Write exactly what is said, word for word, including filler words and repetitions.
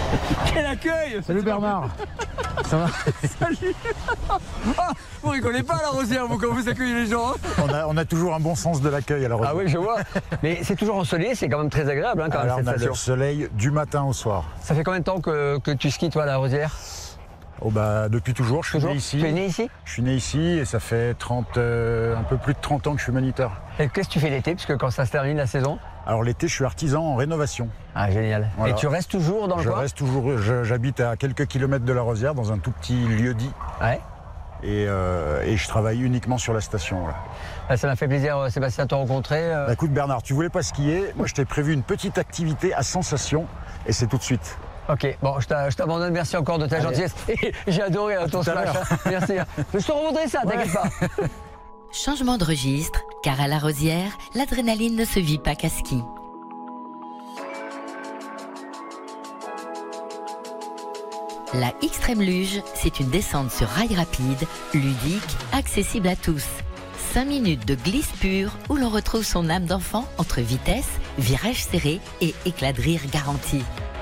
Quel accueil! Salut Bernard. Ça va? Salut. Ah, vous rigolez pas à la Rosière, vous, quand vous accueillez les gens, hein? on, a, on a toujours un bon sens de l'accueil à la Rosière. Ah oui, je vois. Mais c'est toujours ensoleillé, c'est quand même très agréable, hein, quand Alors même, on a cette le station. soleil du matin au soir. Ça fait combien de temps que, que tu skis, toi, à la Rosière? Oh bah, depuis toujours, je suis Toujours? né ici. Tu es né ici? Je suis né ici et ça fait trente, euh, un peu plus de trente ans que je suis moniteur. Et qu'est-ce que tu fais l'été, puisque quand ça se termine la saison? Alors l'été, je suis artisan en rénovation. Ah, génial. Voilà. Et tu restes toujours dans le Je coin? reste toujours, je- j'habite à quelques kilomètres de la Rosière, dans un tout petit lieu-dit. Ouais. Et, euh, et je travaille uniquement sur la station. Là. Ah, ça m'a fait plaisir, euh, Sébastien, de te rencontrer. euh. Bah, écoute Bernard, tu voulais pas skier, moi je t'ai prévu une petite activité à sensation et c'est tout de suite. Ok, bon, je t'a- je t'abandonne, merci encore de ta Allez. gentillesse. J'ai adoré euh, ton tout à splash, l'heure. hein. Merci. Je te remontrerai ça, t'inquiète pas. Changement de registre, car à la Rosière, l'adrénaline ne se vit pas qu'à ski. La Extrême Luge, c'est une descente sur rail rapide, ludique, accessible à tous. cinq minutes de glisse pure où l'on retrouve son âme d'enfant entre vitesse, virage serré et éclat de rire garanti.